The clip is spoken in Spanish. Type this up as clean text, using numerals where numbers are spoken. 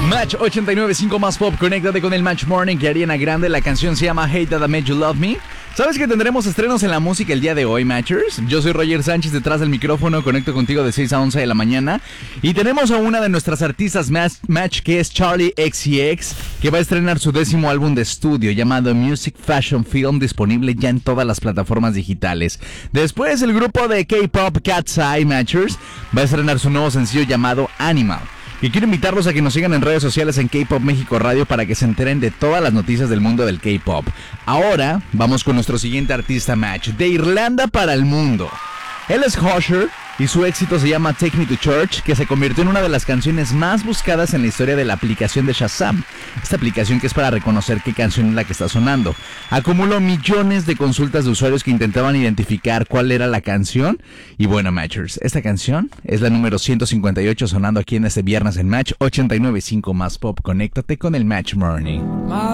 Match 89.5 más pop, conéctate con el Match Morning de Ariana Grande. La canción se llama Hate That I Made You Love Me. ¿Sabes que tendremos estrenos en la música el día de hoy, Matchers? Yo soy Roger Sánchez, detrás del micrófono, conecto contigo de 6 a 11 de la mañana. Y tenemos a una de nuestras artistas Match, que es Charli XCX, que va a estrenar su 10º álbum de estudio llamado Music Fashion Film, disponible ya en todas las plataformas digitales. Después, el grupo de K-pop Cat's Eye, Matchers, va a estrenar su nuevo sencillo llamado Animal. Y quiero invitarlos a que nos sigan en redes sociales en K-Pop México Radio para que se enteren de todas las noticias del mundo del K-Pop. Ahora vamos con nuestro siguiente artista, Match, de Irlanda para el mundo. Él es Usher y su éxito se llama Take Me to Church, que se convirtió en una de las canciones más buscadas en la historia de la aplicación de Shazam. Esta aplicación que es para reconocer qué canción es la que está sonando. Acumuló millones de consultas de usuarios que intentaban identificar cuál era la canción. Y bueno, Matchers, esta canción es la número 158 sonando aquí en este viernes en Match 89.5 más pop. Conéctate con el Match Morning.